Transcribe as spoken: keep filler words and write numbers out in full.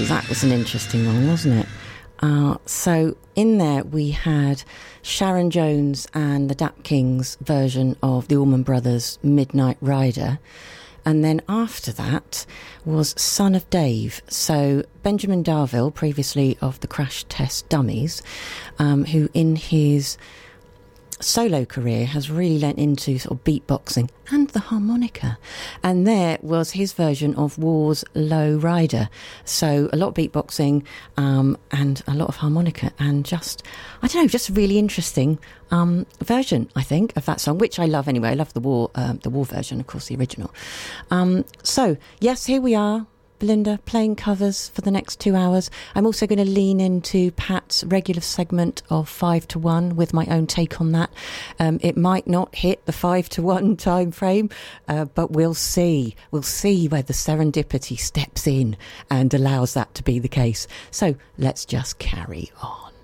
that was an interesting one, wasn't it? Uh, so in there we had Sharon Jones and the Dap Kings version of the Allman Brothers' Midnight Rider. And then after that was Son of Dave. So Benjamin Darville, previously of the Crash Test Dummies, um, who in his solo career has really lent into sort of beatboxing and the harmonica. And there was his version of War's Low Rider. So a lot of beatboxing um, and a lot of harmonica, and just, I don't know, just a really interesting um, version, I think, of that song, which I love anyway. I love the War, uh, the War version, of course, the original. Um, so, yes, here we are. Belinda playing covers for the next two hours. I'm also going to lean into Pat's regular segment of five to one with my own take on that. Um, it might not hit the five to one time frame, uh, but we'll see. We'll see whether serendipity steps in and allows that to be the case. So let's just carry on.